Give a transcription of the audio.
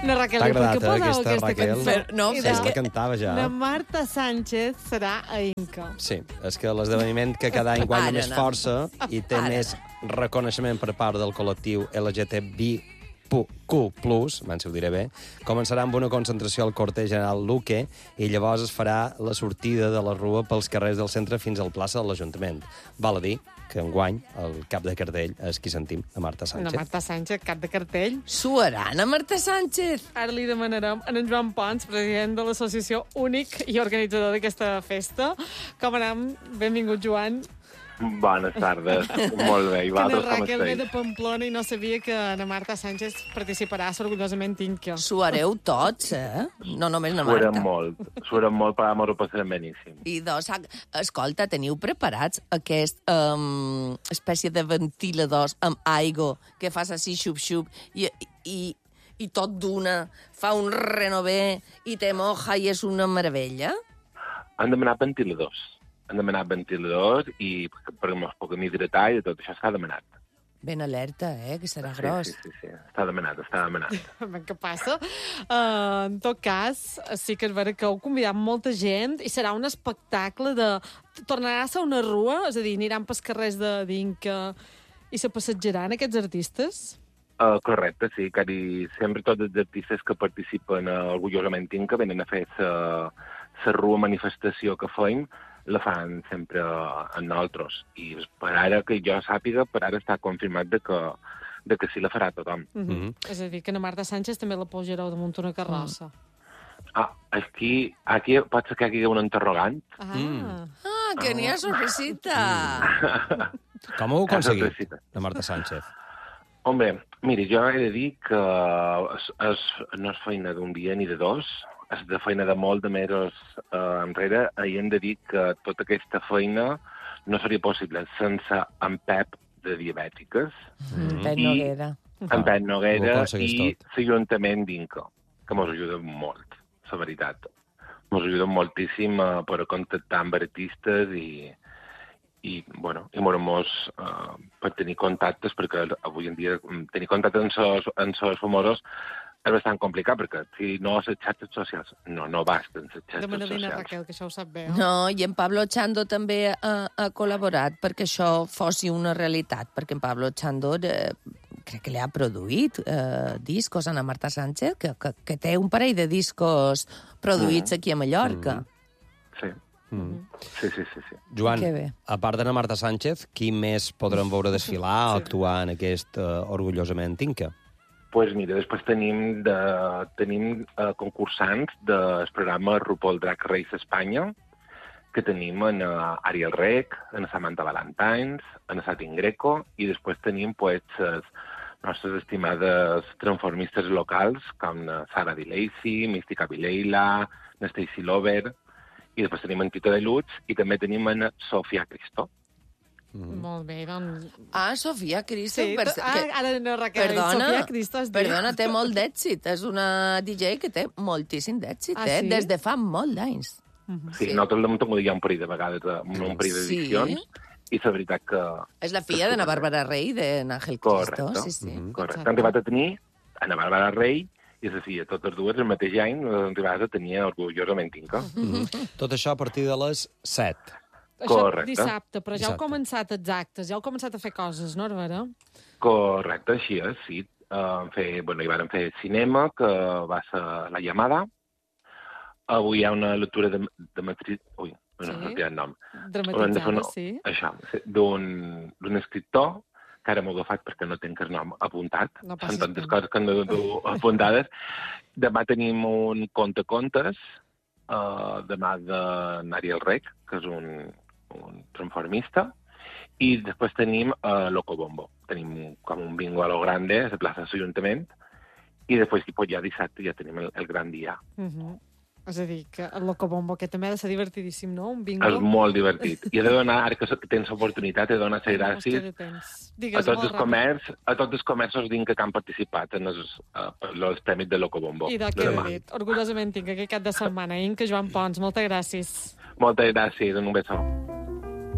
Na Raquel, T'ha per què agradat, poseu aquesta Raquel? cançó? No, I és La que... cantava ja. La Marta Sánchez serà a Inca. Sí, és que l'esdeveniment que cada any guanya Ara més no. força i té més reconeixement per part del col·lectiu LGTBQ+, si ho diré bé, començarà amb una concentració al Quarter General Luque i llavors es farà la sortida de la rua pels carrers del centre fins al plaça de l'Ajuntament. Val a dir que enguany el cap de cartell és qui sentim, la Marta La Sánchez. Marta Sánchez, cap de cartell. Suarana Marta Sánchez. Ara li demanarem a en Joan Pons, president de l'associació únic i organitzador d'aquesta festa. Com anem? Benvingut, Joan. Bones tardes. Molt bé. I Que na vosaltres com Raquel ve de esteu? Pamplona i no sabia que na Marta Sánchez participarà sorgullosament Inca. Suareu tots, No només na Suarem Marta. molt, però m'ho passarem beníssim. I dos, escolta, teniu preparats aquest espècie de ventiladors amb aigua que fas així xup-xup i tot d'una fa un renové i te moja i és una meravella? Han demanat ventiladors. I perquè ens puguem hidratar i tot això s'ha demanat. Ben alerta, que serà gros. Sí. Està demanat. Què passa? En tot cas, sí que és vera que heu convidat molta gent i serà un espectacle de... Tornarà a ser una rua? És a dir, aniran pels carrers d'Inca i se passejaran aquests artistes? Correcte, sí. Sempre tots els artistes que participen orgullosament Inca venen a fer la rua manifestació que feim, la fan sempre en nosaltres. I per ara, que jo sàpiga, per ara està confirmat de que sí la farà tothom. És a dir, que na Marta Sánchez també la pujareu damunt una carrossa. Aquí pot ser que hi hagi un interrogant. Que n'hi ha sorpresita! Com ho heu aconseguit, sorpresita. la Marta Sánchez? Hombre, miri, jo he de dir que no és feina d'un dia ni de dos, és de feina de molt de mesos enrere, i hem de dir que tota aquesta feina no seria possible sense en Pep de Diabètiques, Pep Noguera. en Pep Noguera Ho aconseguís i tot. l'Ajuntament d'Inca, que ens ajuden molt, la veritat. Ens ajuden moltíssim per contactar amb artistes i moramos per tenir contactes, perquè avui en dia tenir contactes amb els famosos és bastant complicat, perquè si no a les xarxes socials no basten les xarxes Demana-li a socials. Raquel, que això ho sap bé. No, i en Pablo Chando també ha col·laborat perquè això fossi una realitat, perquè en Pablo Chando crec que li ha produït discos a la Marta Sánchez, que té un parell de discos produïts aquí a Mallorca. Sí. Sí. Joan, Que bé. a part de la Marta Sánchez, qui més podrem veure desfilar o actuar en aquest orgullosament Inca? Pues mira, després tenim concursants del programa RuPaul Drag Race Espanya, que tenim en Ariel Rec, en Samantha Valentines, en Satin Greco, i després tenim les nostres estimades transformistes locals, com Sara Di Lacey, Mística Vileila, Stacy Lover, i després tenim en Tito de Lutz, i també tenim en Sofia Cristo. Molt bé, doncs... Sofia Cristo. Sí, ara no, Raquel. Sofia Cristo es diu. Perdona, té molt d'èxit. És una DJ que té moltíssim d'èxit, sí? des de fa molt d'anys. Sí, nosaltres l'hem tingut ja un parell de vegades, un parell d'edicions, i la veritat que... És la filla de na Bàrbara Rey, de Ángel Cristo. Correcte. Sí. Correcte. Han arribat a tenir a na Bàrbara Rey i la filla, totes dues el mateix any, han arribat a tenir orgullosament Inca. Tot això a partir de les 7. Això Correcte. dissabte, però ja heu Dissabte. començat els actes, ja heu començat a fer coses, no, Herbera? Correcte, així és, sí. Hi van fer cinema, que va ser La Llamada. Avui hi ha una lectura de matriz... Ui, no té el nom. Dramatitzada, sí. Això, d'un escriptor, que ara m'ho he agafat perquè no tinc el nom apuntat. No Són passis tantes pena. coses que no tinc apuntades. Demà tenim un contes, demà de Ariel Rec, que és un transformista, i després tenim Locobombo. Tenim com un bingo a lo grande, a la plaça de l'Ajuntament, i després ja dissabte ja tenim el gran dia. És a dir, que el Locobombo, que també ha de ser divertidíssim, no? Un bingo. És molt divertit. I he de donar, ara que tens l'oportunitat, he de donar les gràcies a tots els comerços d'Inca que han participat en els premis de Locobombo. I de què he dit? Orgullosament tinc aquest cap de setmana. Inca, Joan Pons, moltes gràcies. Moltes gràcies, un beso.